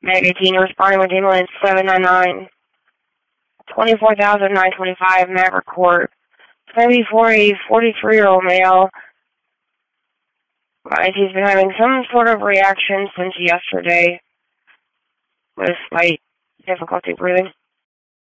Meg 18 responding with ambulance 799. 24,925 Maverick Court. Maybe for a 43-year-old male. He's been having some sort of reaction since yesterday with slight difficulty breathing.